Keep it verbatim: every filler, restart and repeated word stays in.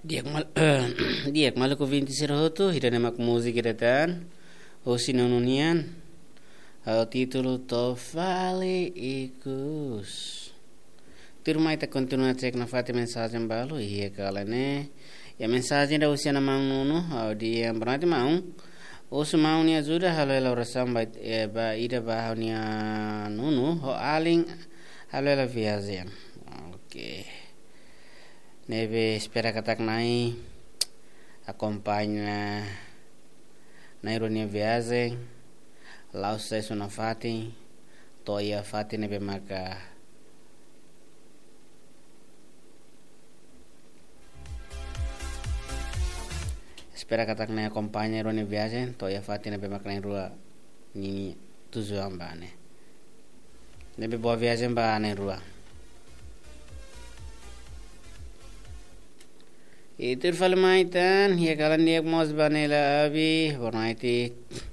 Diak mal diak malu ko vinti sirhoto hirana mak music iratan o sinonunian ao título to fale ikus. Turma ita continua cek na fati mensagem balu e kala ne e a mensagem da usiana manguno ao dia branati maung o sumau ni ajuda halo ela oração ba ba ida ba ni nunu ho aling halo ela viagem. Okay. Neve espera katak nai acompanha na ironia viagem lá sai suna fati toia fati neve maka espera katak nai acompanha ironia viagem toia fati neve maka na rua nini tujuan bane neve boa viagem ba na rua. Itu falmaitan ya kalan dia mos banela abi bornaiti